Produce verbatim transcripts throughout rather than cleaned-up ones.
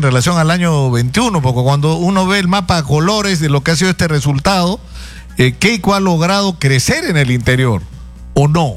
en relación al año veintiuno, porque cuando uno ve el mapa a colores de lo que ha sido este resultado, eh, Keiko ha logrado crecer en el interior, ¿o no?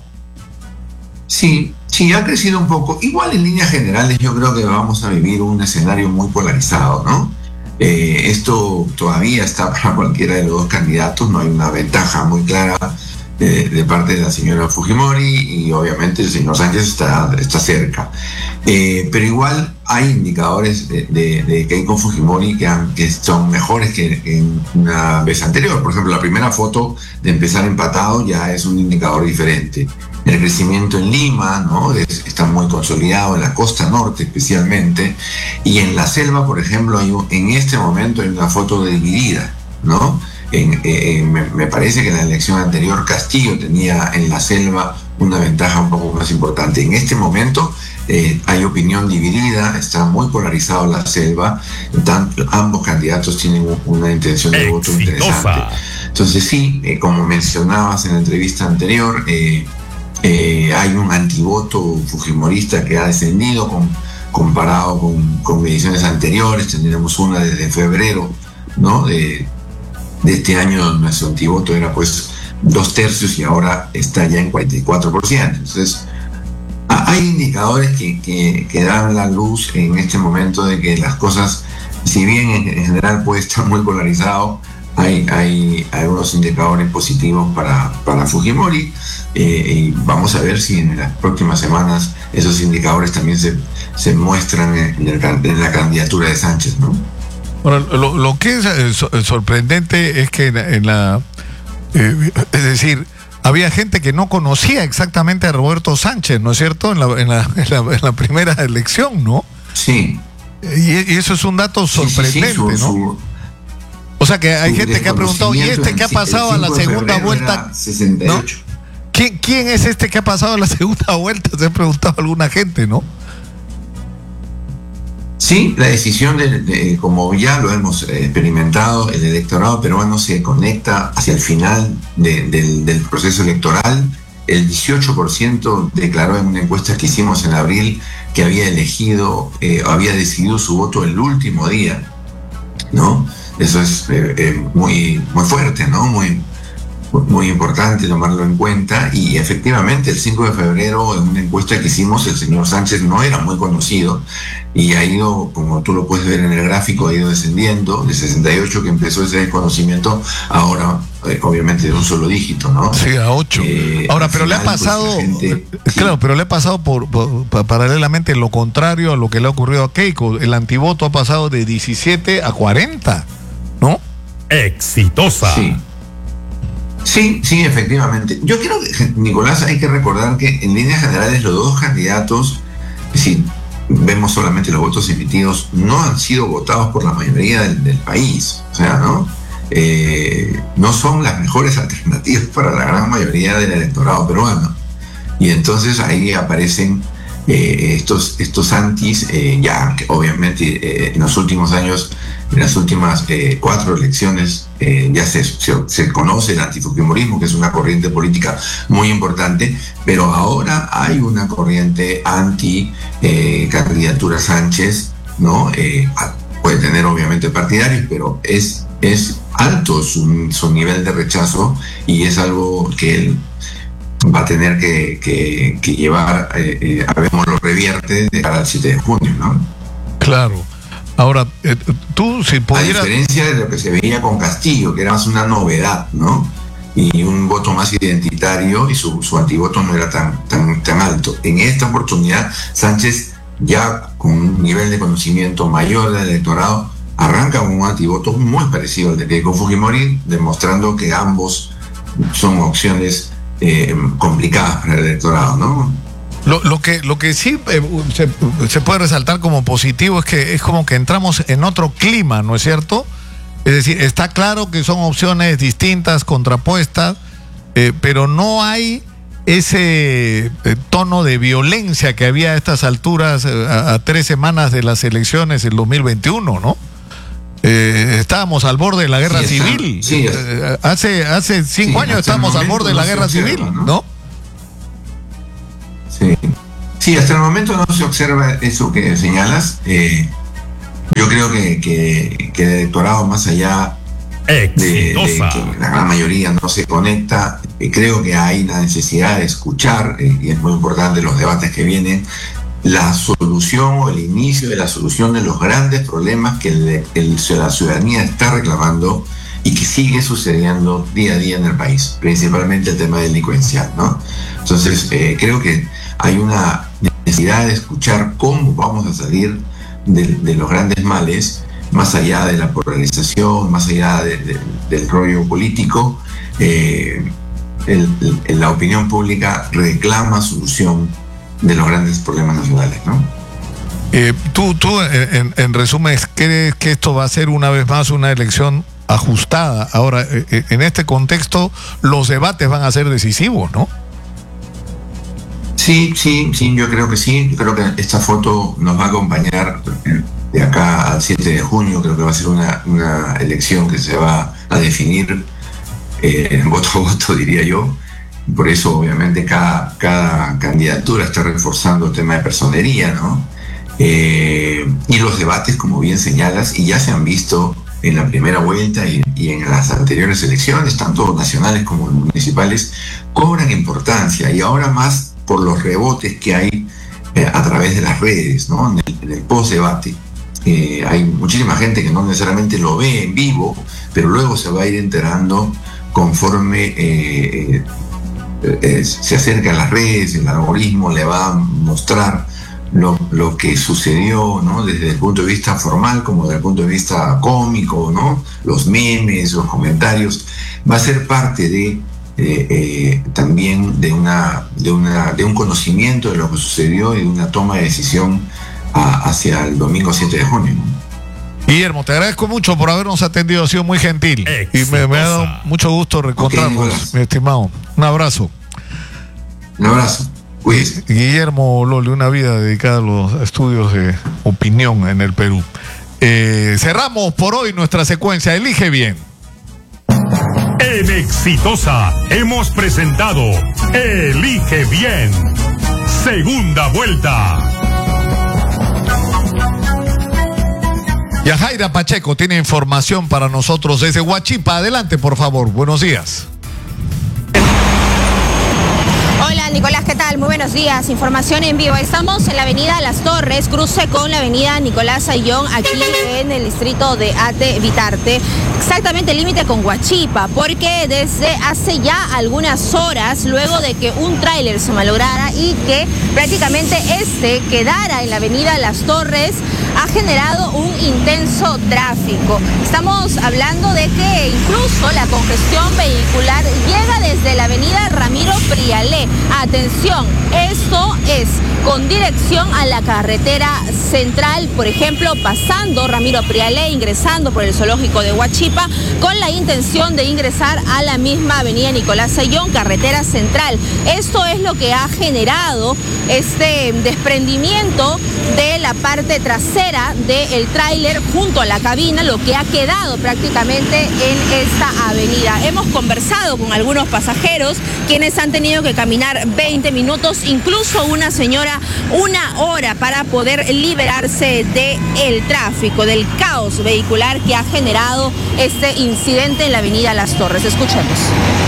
Sí, sí, ha crecido un poco. Igual en líneas generales yo creo que vamos a vivir un escenario muy polarizado, ¿no? Eh, esto todavía está para cualquiera de los dos candidatos, no hay una ventaja muy clara de, de parte de la señora Fujimori y obviamente el señor Sánchez está, está cerca. Eh, pero igual hay indicadores de, de, de Keiko Fujimori que, han, que son mejores que en una vez anterior. Por ejemplo, la primera foto de empezar empatado ya es un indicador diferente. El crecimiento en Lima, ¿no? Es, está muy consolidado, en la costa norte especialmente, y en la selva, por ejemplo, hay un, en este momento hay una foto dividida, ¿no? En, eh, me, me parece que en la elección anterior Castillo tenía en la selva una ventaja un poco más importante. En este momento eh, hay opinión dividida, está muy polarizado la selva, tanto, ambos candidatos tienen una intención de voto interesante. Entonces sí, eh, como mencionabas en la entrevista anterior, eh, Eh, hay un antivoto fujimorista que ha descendido con, comparado con, con mediciones anteriores. Tendríamos una desde febrero, ¿no? de, de este año. Nuestro antivoto era pues dos tercios y ahora está ya en cuarenta y cuatro por ciento. Entonces hay indicadores que, que, que dan la luz en este momento de que las cosas, si bien en, en general puede estar muy polarizado, hay, hay algunos indicadores positivos para, para Fujimori. Eh, y vamos a ver si en las próximas semanas esos indicadores también se, se muestran en, el, en la candidatura de Sánchez, ¿no? Bueno, lo, lo que es eh, sorprendente es que en la, en la eh, es decir, había gente que no conocía exactamente a Roberto Sánchez, ¿no es cierto? En la, en la, en la, en la primera elección, ¿no? Sí. Y, y eso es un dato sorprendente, sí, sí, sí, su, ¿no? Su, o sea que hay gente que ha preguntado, ¿y este que ha pasado a la segunda vuelta? sesenta y ocho. ¿No? ¿Quién, ¿Quién es este que ha pasado a la segunda vuelta? Se ha preguntado alguna gente, ¿no? Sí, la decisión, de, de, como ya lo hemos experimentado, el electorado peruano se conecta hacia el final de, de, del proceso electoral. El dieciocho por ciento declaró en una encuesta que hicimos en abril que había elegido, eh, había decidido su voto el último día, ¿no? Eso es eh, eh, muy, muy fuerte, ¿no? Muy, muy importante tomarlo en cuenta. Y efectivamente el cinco de febrero en una encuesta que hicimos el señor Sánchez no era muy conocido y ha ido, como tú lo puedes ver en el gráfico, ha ido descendiendo de sesenta y ocho que empezó ese desconocimiento, ahora eh, obviamente de un solo dígito, ¿no? Sí, a ocho. Eh, ahora, pero final, le ha pasado, pues, gente, claro, sí. pero le ha pasado por, por, por paralelamente lo contrario a lo que le ha ocurrido a Keiko. El antivoto ha pasado de diecisiete a cuarenta, ¿no? Exitosa. Sí. Sí, sí, efectivamente. Yo creo que, Nicolás, hay que recordar que en líneas generales los dos candidatos, si vemos solamente los votos emitidos, no han sido votados por la mayoría del, del país. O sea, ¿no? Eh, no son las mejores alternativas para la gran mayoría del electorado peruano. Y entonces ahí aparecen eh, estos, estos antis, eh, ya que obviamente eh, en los últimos años, en las últimas eh, cuatro elecciones, eh, ya se, se, se conoce el antifujimorismo, que es una corriente política muy importante, pero ahora hay una corriente anti eh, candidatura Sánchez, ¿no? Eh, puede tener obviamente partidarios, pero es, es alto su, su nivel de rechazo y es algo que él va a tener que, que, que llevar, eh, eh, a ver cómo lo revierte de cara al siete de junio, ¿no? Claro. Ahora, eh, tú si pudieras... A diferencia de lo que se veía con Castillo, que era más una novedad, ¿no? Y un voto más identitario y su, su antivoto no era tan, tan, tan alto. En esta oportunidad, Sánchez, ya con un nivel de conocimiento mayor del electorado, arranca con un antivoto muy parecido al de Keiko Fujimori, demostrando que ambos son opciones eh, complicadas para el electorado, ¿no? Lo, lo que lo que sí eh, se, se puede resaltar como positivo es que es como que entramos en otro clima, ¿no es cierto? Es decir, está claro que son opciones distintas, contrapuestas, eh, pero no hay ese eh, tono de violencia que había a estas alturas, eh, a, a tres semanas de las elecciones del dos mil veintiuno, ¿no? Eh, estábamos al borde de la guerra sí, civil. Está, sí, eh, hace, hace cinco sí, años estábamos al borde de la guerra observa, civil, ¿no? ¿no? Sí. sí, hasta el momento no se observa eso que señalas. Eh, Yo creo que, que, que el electorado, más allá de, de que la gran mayoría no se conecta, eh, creo que hay la necesidad de escuchar, eh, y es muy importante los debates que vienen, la solución o el inicio de la solución de los grandes problemas que el, el, la ciudadanía está reclamando y que sigue sucediendo día a día en el país, principalmente el tema delincuencial, ¿no? Entonces, eh, creo que hay una necesidad de escuchar cómo vamos a salir de, de los grandes males, más allá de la polarización, más allá de, de, del rollo político. Eh, el, el, la opinión pública reclama solución de los grandes problemas nacionales, ¿no? Eh, tú, tú en, en resumen, ¿crees que esto va a ser una vez más una elección ajustada? Ahora, eh, en este contexto, los debates van a ser decisivos, ¿no? Sí, sí, sí, yo creo que sí. Yo creo que esta foto nos va a acompañar de acá al siete de junio. Creo que va a ser una, una elección que se va a definir eh, voto a voto, diría yo. Por eso, obviamente, cada, cada candidatura está reforzando el tema de personería, ¿no? Eh, y los debates, como bien señalas, y ya se han visto en la primera vuelta y, y en las anteriores elecciones, tanto nacionales como municipales, cobran importancia, y ahora más por los rebotes que hay eh, a través de las redes, ¿no? En el, en el post-debate. Eh, hay muchísima gente que no necesariamente lo ve en vivo, pero luego se va a ir enterando conforme eh, eh, eh, se acerca a las redes, el algoritmo le va a mostrar lo, lo que sucedió, ¿no? Desde el punto de vista formal como desde el punto de vista cómico, ¿no? Los memes, los comentarios, va a ser parte de Eh, eh, también de una, de una de un conocimiento de lo que sucedió y de una toma de decisión a, hacia el domingo siete de junio. Guillermo, te agradezco mucho por habernos atendido, ha sido muy gentil. Exitosa. Y me, me ha dado mucho gusto reencontrarnos, okay, mi estimado. Un abrazo. Un abrazo. Cuídese. Guillermo Loli, una vida dedicada a los estudios de opinión en el Perú. Eh, cerramos por hoy nuestra secuencia Elige Bien. En Exitosa hemos presentado Elige Bien, segunda vuelta. Yajaira Pacheco tiene información para nosotros desde Huachipa. Adelante, por favor. Buenos días. Hola Nicolás, ¿qué tal? Muy buenos días. Información en vivo. Estamos en la avenida Las Torres, cruce con la avenida Nicolás Ayllón, aquí en el distrito de Ate Vitarte. Exactamente el límite con Huachipa, porque desde hace ya algunas horas, luego de que un tráiler se malograra y que prácticamente este quedara en la avenida Las Torres, ha generado un intenso tráfico. Estamos hablando de que incluso la congestión vehicular llega desde la avenida Ramiro Prialé. Atención, esto es con dirección a la carretera central, por ejemplo, pasando Ramiro Prialé, ingresando por el zoológico de Huachipa, con la intención de ingresar a la misma avenida Nicolás Ayllón, carretera central. Esto es lo que ha generado este desprendimiento de la parte trasera del tráiler junto a la cabina, lo que ha quedado prácticamente en esta avenida. Hemos conversado con algunos pasajeros quienes han tenido que caminar veinte minutos, incluso una señora una hora para poder liberarse del tráfico, del caos vehicular que ha generado este incidente en la avenida Las Torres. Escuchemos.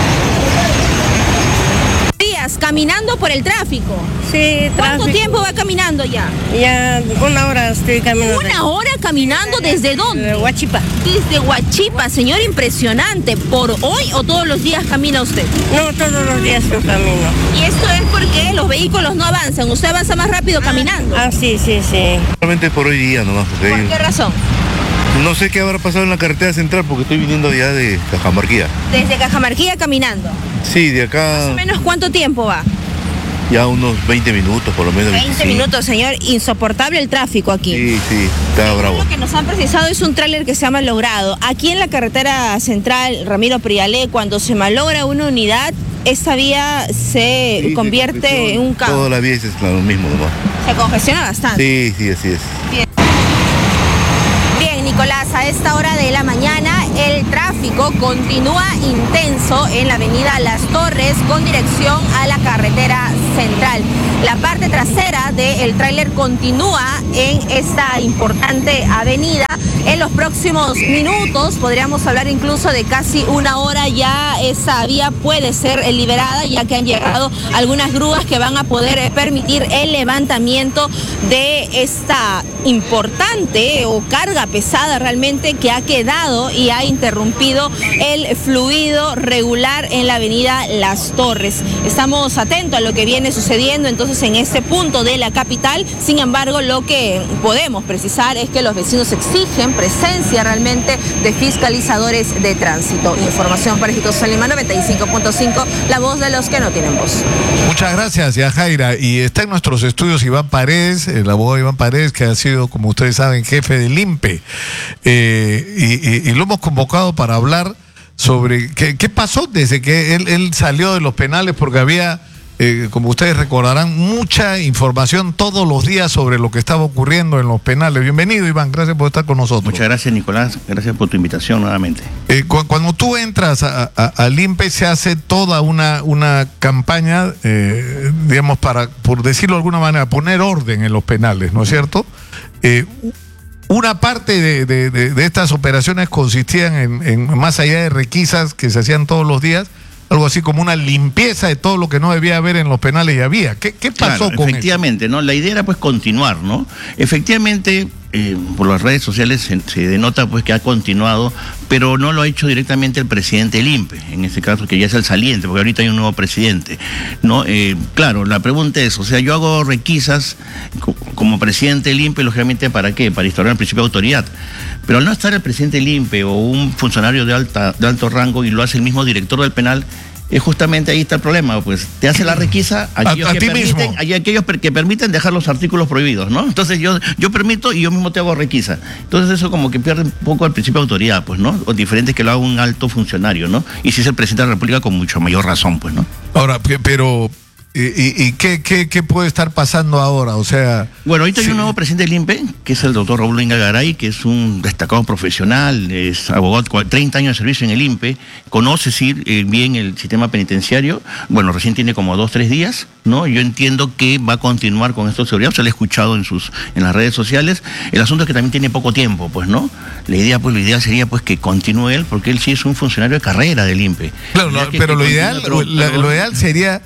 Días caminando por el tráfico. Sí, ¿Cuánto tráfico. tiempo va caminando ya? Ya una hora estoy caminando. ¿Una hora caminando? ¿Desde dónde? De Huachipa. Desde Huachipa, señor, impresionante. ¿Por hoy o todos los días camina usted? No, todos los días yo camino. Y esto es porque los vehículos no avanzan. ¿Usted avanza más rápido caminando? Ah, sí, sí, sí. Solamente por hoy día nomás, porque ¿Por hay- qué razón? no sé qué habrá pasado en la carretera central porque estoy viniendo ya de Cajamarquía. Desde Cajamarquía caminando. Sí, de ¿Más o acá menos cuánto tiempo va? ya unos veinte minutos por lo menos. veinte veinticinco. minutos, señor. Insoportable el tráfico aquí. Sí, sí, está bravo. Lo que nos han precisado es un tráiler que se ha malogrado. Aquí en la carretera central Ramiro Prialé, cuando se malogra una unidad, esta vía se Sí, se convierte congestiona. en un caos. Toda la vía es lo mismo nomás. Se congestiona bastante. Sí, sí, así es. Bien, Nicolás, a esta hora de la mañana el tráfico tráfico continúa intenso en la avenida Las Torres con dirección a la carretera central. La parte trasera del tráiler continúa en esta importante avenida. En los próximos minutos podríamos hablar incluso de casi una hora ya esa vía puede ser liberada, ya que han llegado algunas grúas que van a poder permitir el levantamiento de esta importante o carga pesada realmente que ha quedado y ha interrumpido el fluido regular en la avenida Las Torres. Estamos atentos a lo que viene sucediendo entonces en este punto de la capital. Sin embargo, lo que podemos precisar es que los vecinos exigen presencia realmente de fiscalizadores de tránsito. Información para Exitosa Lima noventa y cinco punto cinco, la voz de los que no tienen voz. Muchas gracias, Yajaira. Y está en nuestros estudios Iván Paredes, el abogado Iván Paredes, que ha sido, como ustedes saben, jefe del I N P E. Eh, y, y, y lo hemos convocado para hablar sobre qué, qué pasó desde que él, él salió de los penales, porque había... Eh, como ustedes recordarán, mucha información todos los días sobre lo que estaba ocurriendo en los penales. Bienvenido, Iván, gracias por estar con nosotros. Muchas gracias, Nicolás, gracias por tu invitación nuevamente. Eh, cu cuando tú entras a, a, al I N P E se hace toda una, una campaña, eh, digamos, para, por decirlo de alguna manera, poner orden en los penales, ¿no es cierto? Eh, Una parte de, de, de, de estas operaciones consistían en, en, más allá de requisas que se hacían todos los días, algo así como una limpieza de todo lo que no debía haber en los penales y había. ¿Qué, qué pasó claro, con efectivamente, eso? ¿no? La idea era pues continuar, ¿no? Efectivamente, eh, por las redes sociales se, se denota pues que ha continuado, pero no lo ha hecho directamente el presidente del I N P E, en este caso que ya es el saliente, porque ahorita hay un nuevo presidente, ¿no? Eh, claro, la pregunta es, o sea, yo hago requisas co como presidente del I N P E, lógicamente, ¿para qué? Para instaurar el principio de autoridad. Pero al no estar el presidente del I N P E o un funcionario de, alta, de alto rango y lo hace el mismo director del penal, es justamente ahí está el problema, pues te hace la requisa a aquellos, a, a que, ti permiten, mismo. a aquellos que permiten dejar los artículos prohibidos, ¿no? Entonces yo, yo permito y yo mismo te hago requisa. Entonces eso como que pierde un poco el principio de autoridad, pues, ¿no? O diferente que lo haga un alto funcionario, ¿no? Y si es el presidente de la República con mucho mayor razón, pues, ¿no? Ahora, pero... ¿Y, y, y qué, qué, qué puede estar pasando ahora? O sea... Bueno, ahorita sí. hay un nuevo presidente del I N P E, que es el doctor Raúl Inga Garay, que es un destacado profesional, es abogado, treinta años de servicio en el I N P E, conoce sí, eh, bien el sistema penitenciario, bueno, recién tiene como dos, tres días, ¿no? Yo entiendo que va a continuar con esto de seguridad, se lo he escuchado en sus en las redes sociales. El asunto es que también tiene poco tiempo, pues, ¿no? La idea, pues, lo ideal sería, pues, que continúe él, porque él sí es un funcionario de carrera del I N P E. Claro, lo, pero lo ideal, pero, la, pero, lo ideal sería...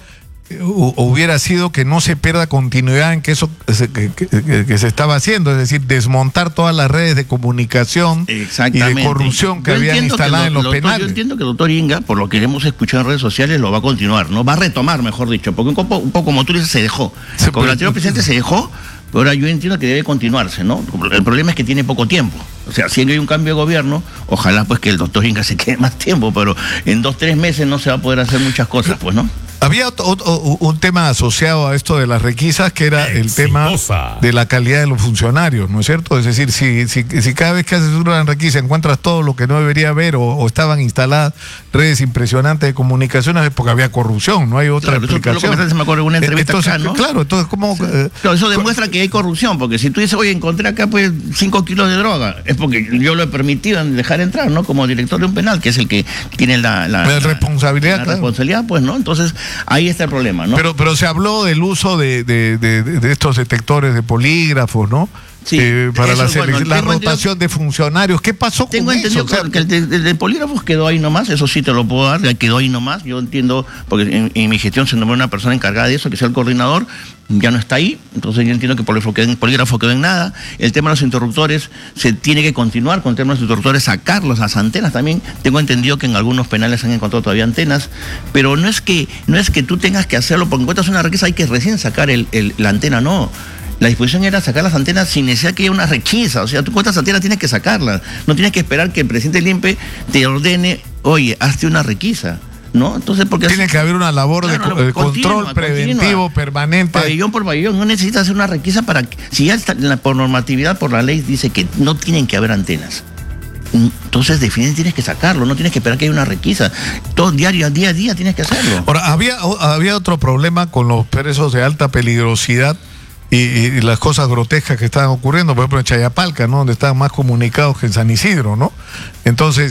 hubiera sido que no se pierda continuidad en que eso que, que, que, que se estaba haciendo, es decir, desmontar todas las redes de comunicación y de corrupción que yo habían instalado en los doctor, penales. Yo entiendo que el doctor Inga, por lo que hemos escuchado en redes sociales, lo va a continuar, ¿no? Va a retomar, mejor dicho, porque un poco, un poco como tú dices, se dejó. Sí, con el anterior presidente se dejó, pero ahora yo entiendo que debe continuarse, ¿no? El problema es que tiene poco tiempo. O sea, si hay un cambio de gobierno, ojalá pues que el doctor Inga se quede más tiempo, pero en dos, tres meses no se va a poder hacer muchas cosas, pues, ¿no? Había otro, otro, un tema asociado a esto de las requisas, que era el tema de la calidad de los funcionarios, ¿no es cierto? Es decir, si, si, si cada vez que haces una requisa encuentras todo lo que no debería haber o, o estaban instaladas redes impresionantes de comunicaciones, es porque había corrupción, no hay otra claro, explicación. Eso, eso me acuerdo de una entrevista entonces, acá, ¿no? Claro, entonces, ¿cómo...? Sí. Eh, claro, eso demuestra que hay corrupción, porque si tú dices, oye, encontré acá pues cinco kilos de droga, es porque yo lo he permitido dejar entrar, ¿no? Como director de un penal, que es el que tiene la... La, la responsabilidad, la, la claro. responsabilidad, pues, ¿no? Entonces, ahí está el problema. ¿no? Pero, pero se habló del uso de, de, de, de estos detectores de polígrafos, ¿no? Sí, eh, para eso, la, bueno, la rotación de funcionarios. ¿Qué pasó tengo con entendido eso? O sea, que el de, el de polígrafos quedó ahí nomás, eso sí te lo puedo dar, ya quedó ahí nomás. Yo entiendo, porque en, en mi gestión se nombró una persona encargada de eso, que sea el coordinador, ya no está ahí, entonces yo entiendo que el polígrafo quedó en, polígrafo quedó en nada. El tema de los interruptores se tiene que continuar con el tema de los interruptores, sacarlos, las antenas también. Tengo entendido que en algunos penales han encontrado todavía antenas, pero no es que, no es que tú tengas que hacerlo, porque encuentras una requisa, hay que recién sacar el, el, la antena, no. La disposición era sacar las antenas sin necesidad que haya una requisa. O sea, tú encuentras antenas, tienes que sacarlas. No tienes que esperar que el presidente del I N P E te ordene, oye, hazte una requisa, ¿no? Entonces, porque tiene que haber una labor claro, de, de continua, control preventivo continua, permanente. Pabellón por pabellón. No necesitas hacer una requisa para que, si ya está, por normatividad, por la ley, dice que no tienen que haber antenas. Entonces, definitivamente tienes que sacarlo, no tienes que esperar que haya una requisa. Todo diario, día a día tienes que hacerlo. Ahora, había, había otro problema con los presos de alta peligrosidad. Y, y las cosas grotescas que estaban ocurriendo, por ejemplo en Chayapalca, ¿no? Donde estaban más comunicados que en San Isidro, ¿no? Entonces,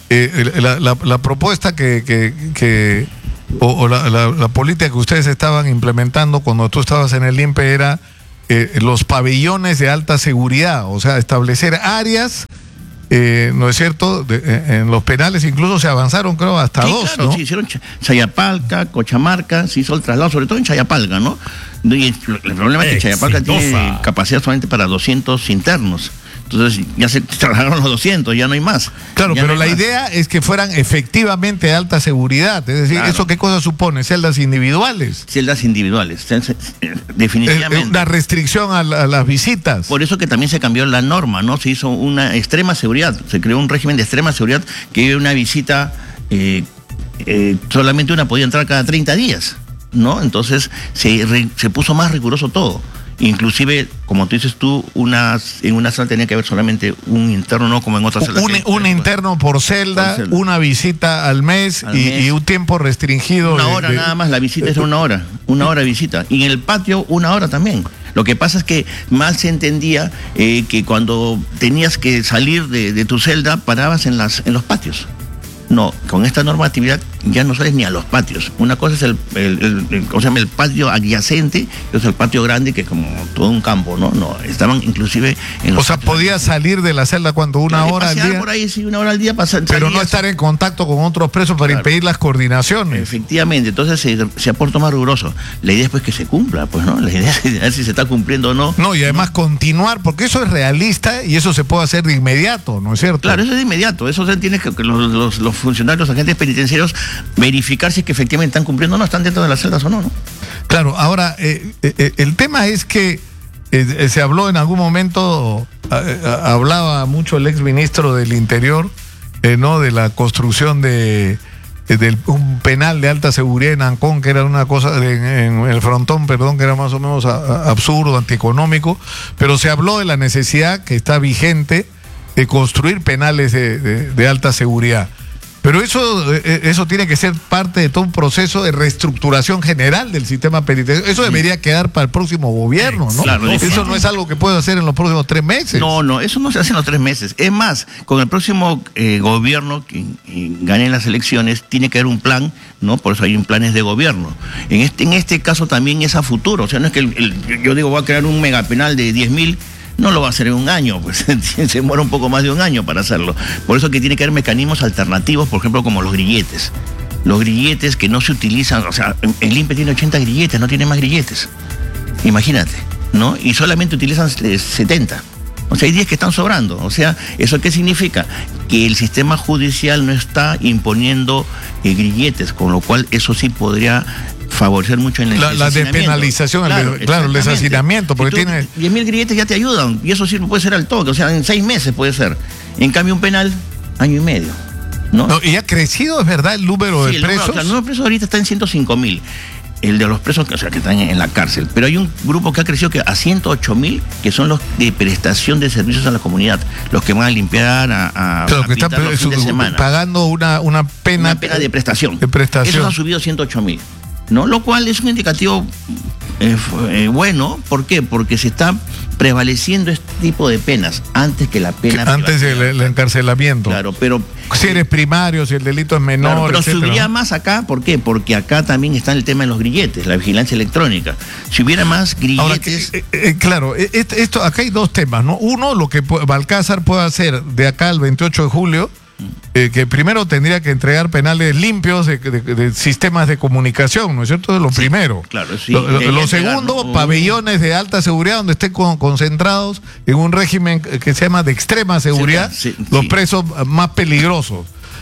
eh, la, la, la propuesta que, que, que o, o la, la, la política que ustedes estaban implementando cuando tú estabas en el I N P E era eh, los pabellones de alta seguridad, o sea, establecer áreas, eh, ¿no es cierto? De, eh, en los penales incluso se avanzaron, creo, hasta sí, dos, claro, ¿no? se hicieron Chayapalca, Cochamarca, se hizo el traslado, sobre todo en Chayapalca, ¿no? Y el, el problema es que Chayapalca tiene capacidad solamente para doscientos internos. Entonces ya se trasladaron los doscientos, ya no hay más. Claro, ya pero no la hay más. idea es que fueran efectivamente de alta seguridad. Es decir, Claro. ¿eso qué cosa supone? ¿Celdas individuales? Celdas individuales, celdas, eh, definitivamente. Eh, una restricción a, la- a las visitas. Por eso que también se cambió la norma, ¿no? Se hizo una extrema seguridad, se creó un régimen de extrema seguridad que una visita, eh, eh, solamente una podía entrar cada treinta días, ¿no? Entonces se, re- se puso más riguroso todo. Inclusive, como tú dices tú, una, en una sala tenía que haber solamente un interno, no como en otras salas. Un, que- un interno por celda, Por celda. una visita al mes, Al y, mes. y un tiempo restringido. Una de- hora de- nada más, la visita es una hora, una hora de visita. Y en el patio, una hora también. Lo que pasa es que mal se entendía eh, que cuando tenías que salir de, de tu celda, parabas en, las, en los patios. No, con esta normatividad ya no sales ni a los patios. Una cosa es el, el, el- el- ¿cómo se llama? El patio adyacente, y otro es el patio grande, que es como todo un campo, ¿no? No, estaban inclusive en los O sea, patios. podía salir de la celda cuando una Claro, hora al pasear día, por ahí, sí, una hora al día pasar. pero no estar en contacto con otros presos para Claro. impedir las coordinaciones. Efectivamente, entonces se, se aporta más riguroso. La idea es pues que se cumpla, pues, ¿no? La idea es ver si se está cumpliendo o no. No, y además continuar, porque eso es realista y eso se puede hacer de inmediato, ¿no es cierto? Claro, eso es de inmediato. Eso se tiene que que los, los- los funcionarios, los agentes penitenciarios, verificar si es que efectivamente están cumpliendo o no, están dentro de las celdas o no, ¿no? Claro, ahora, eh, eh, el tema es que eh, se habló en algún momento, eh, eh, hablaba mucho el ex ministro del Interior, eh, ¿no? De la construcción de, eh, del un penal de alta seguridad en Ancón, que era una cosa, de- en, el frontón, perdón, que era más o menos a- a- absurdo, antieconómico, pero se habló de la necesidad que está vigente de construir penales de, de- de alta seguridad. Pero eso, eh, eso tiene que ser parte de todo un proceso de reestructuración general del sistema penitenciario. Eso debería quedar para el próximo gobierno, ¿no? Claro, Eso no es algo que pueda hacer en los próximos tres meses. No, no, eso no se hace en los tres meses. Es más, con el próximo eh, gobierno que eh, gane las elecciones, tiene que haber un plan, ¿no? Por eso hay un planes de gobierno. En este, en este caso también es a futuro. O sea, no es que el- el- yo digo, voy a crear un megapenal de diez mil. No lo va a hacer en un año, pues se demora un poco más de un año para hacerlo. Por eso que tiene que haber mecanismos alternativos, por ejemplo, como los grilletes. Los grilletes que no se utilizan, o sea, el I N P E tiene ochenta grilletes, no tiene más grilletes. Imagínate, ¿no? Y solamente utilizan eh, setenta. O sea, hay diez que están sobrando. O sea, ¿eso qué significa? Que el sistema judicial no está imponiendo eh, grilletes, con lo cual eso sí podría favorecer mucho en el La- la deshacinamiento. despenalización, el de- claro, el exactamente. deshacinamiento, porque Si tú- tiene- diez mil grilletes ya te ayudan, y eso sí puede ser al toque, o sea, en seis meses puede ser. En cambio, un penal, año y medio, ¿no? No, y ha crecido, es verdad, el número Sí, de el número- presos. claro, el número de presos ahorita está en ciento cinco mil. El de los presos, o sea, que están en la cárcel. Pero hay un grupo que ha crecido que a ciento ocho mil, que son los de prestación de servicios a la comunidad, los que van a limpiar, a, a, Claro, a que están pintar los fines de semana. pagando una, una pena, Una pena de prestación. de prestación. Eso ha subido a ciento ocho mil, ¿no? Lo cual es un indicativo eh, fu- eh, bueno. ¿Por qué? Porque se está prevaleciendo este tipo de penas antes que la pena antes del privativa. el encarcelamiento. Claro, pero Si eres primario, si el delito es menor, Claro, pero etcétera, subiría ¿no? más acá, ¿por qué? Porque acá también está el tema de los grilletes, la vigilancia electrónica. Si hubiera más Ahora, que, grilletes... eh, eh, claro, eh, esto, esto- acá hay dos temas, ¿no? Uno, lo que pu- Balcázar puede hacer de acá al veintiocho de julio, eh, que primero tendría que entregar penales limpios de, de- de sistemas de comunicación, ¿no es cierto? Es lo primero. claro, sí. Lo, lo- Debería lo entregar, segundo, ¿no? pabellones de alta seguridad donde estén con- concentrados en un régimen que se llama de extrema seguridad, Sí, sí, los sí. presos más peligrosos.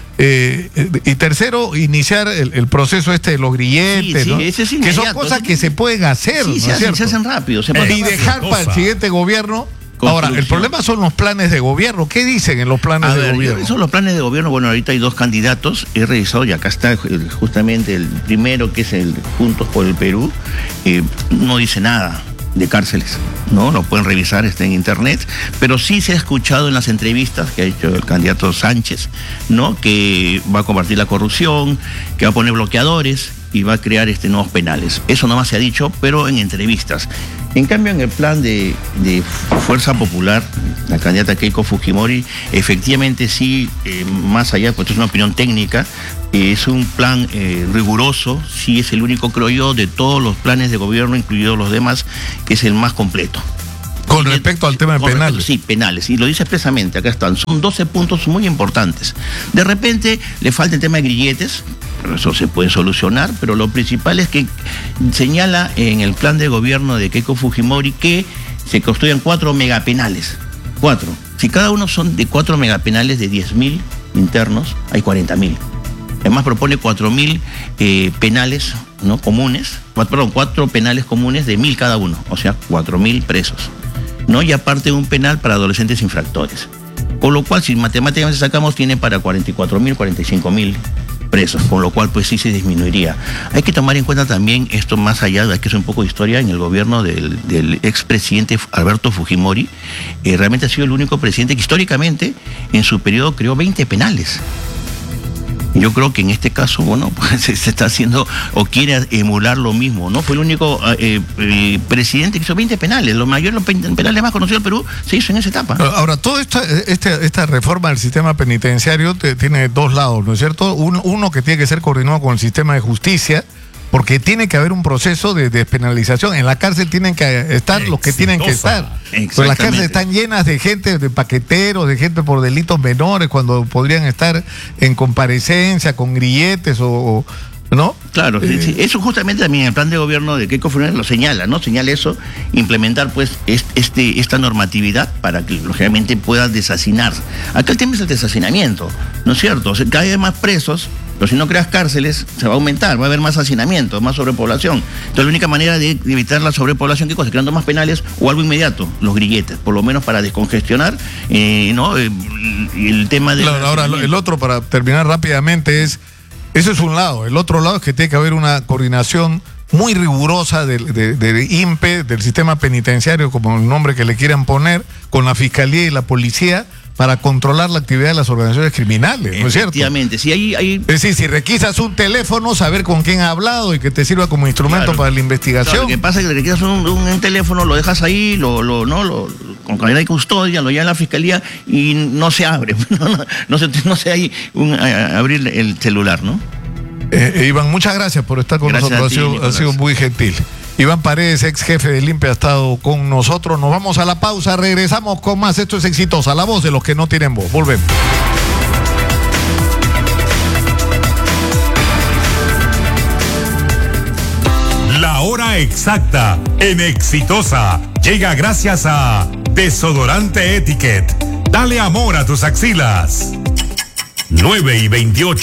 Eh, eh, y tercero, iniciar el, el proceso este de los grilletes, Sí, sí, ¿no? ese es que son inmediato, cosas ese- que se pueden hacer, Sí, ¿no se, es hacen, cierto? se hacen rápido. Se Y pasa- dejar para el siguiente gobierno. Ahora, el Construcción. problema son los planes de gobierno. ¿Qué dicen en los planes A de ver, gobierno? esos son los planes de gobierno. Bueno, ahorita hay dos candidatos. He revisado y acá está el- justamente el primero, que es el Juntos por el Perú. Eh, no dice nada de cárceles, ¿no? Lo pueden revisar, está en internet. Pero sí se ha escuchado en las entrevistas que ha hecho el candidato Sánchez, ¿no? Que va a combatir la corrupción, que va a poner bloqueadores. y va a crear este, nuevos penales. Eso nomás se ha dicho, pero en entrevistas. En cambio, en el plan de, de Fuerza Popular, la candidata Keiko Fujimori, efectivamente sí, eh, más allá, pues es una opinión técnica, eh, es un plan eh, riguroso, sí es el único, creo yo, de todos los planes de gobierno, incluidos los demás, que es el más completo. Con respecto al tema de penales. Sí, penales. Y lo dice expresamente, acá están. Son doce puntos muy importantes. De repente le falta el tema de grilletes, pero eso se puede solucionar, pero lo principal es que señala en el plan de gobierno de Keiko Fujimori que se construyan cuatro megapenales. Cuatro. Si cada uno son de cuatro megapenales de diez mil internos, hay cuarenta mil. Además propone cuatro mil eh, penales, ¿no?, comunes, cuatro, perdón, cuatro penales comunes de mil cada uno, o sea, cuatro mil presos, ¿no? Y aparte un penal para adolescentes infractores. Con lo cual, si matemáticamente sacamos, tiene para cuarenta y cuatro mil, cuarenta y cinco mil presos, con lo cual pues sí se disminuiría. Hay que tomar en cuenta también esto más allá, de que es un poco de historia, en el gobierno del, del expresidente Alberto Fujimori, eh, realmente ha sido el único presidente que históricamente en su periodo creó veinte penales. Yo creo que en este caso, bueno, pues se, se está haciendo o quiere emular lo mismo, ¿no? Fue el único eh, eh, presidente que hizo veinte penales. Los mayores los penales más conocidos del Perú se hizo en esa etapa. Ahora, toda esta, este, esta reforma del sistema penitenciario te, tiene dos lados, ¿no es cierto? Uno, uno que tiene que ser coordinado con el sistema de justicia, porque tiene que haber un proceso de despenalización. En la cárcel tienen que estar los que tienen que estar. Pues las cárceles están llenas de gente, de paqueteros, de gente por delitos menores, cuando podrían estar en comparecencia, con grilletes o... ¿no? Claro, eh, eso justamente también el plan de gobierno de Keiko Fujimori lo señala, ¿no? Señala eso, implementar pues este, esta normatividad para que lógicamente pueda deshacinar. Acá el tema es el deshacinamiento, ¿no es cierto? O sea, cada vez más presos, pero si no creas cárceles, se va a aumentar, va a haber más hacinamiento, más sobrepoblación. Entonces la única manera de evitar la sobrepoblación, ¿qué cosa? Creando más penales o algo inmediato, los grilletes, por lo menos para descongestionar, eh, ¿no? Eh, el tema de... Claro, ahora el otro, para terminar rápidamente, es... Eso es un lado. El otro lado es que tiene que haber una coordinación muy rigurosa del de, de I N P E, del sistema penitenciario, como el nombre que le quieran poner, con la Fiscalía y la Policía, para controlar la actividad de las organizaciones criminales, ¿no es cierto? Efectivamente, sí, hay, hay... Es decir, si requisas un teléfono, saber con quién ha hablado y que te sirva como instrumento Claro. para la investigación. Claro, lo que pasa es que requisas un, un, un teléfono, lo dejas ahí, lo, lo, ¿no? lo, con calidad de custodia, lo lleva a la Fiscalía y no se abre, no, no, no se, no se hay un, a, abrir el celular, ¿no? Eh, Iván, muchas gracias por estar con Gracias nosotros, a ti, ha, sido, ha Nicolás. sido muy gentil. Iván Paredes, ex jefe del I N P E, ha estado con nosotros. Nos vamos a la pausa, regresamos con más. Esto es Exitosa, la voz de los que no tienen voz. Volvemos. La hora exacta en Exitosa llega gracias a Desodorante Etiquette. Dale amor a tus axilas. nueve y veintiocho.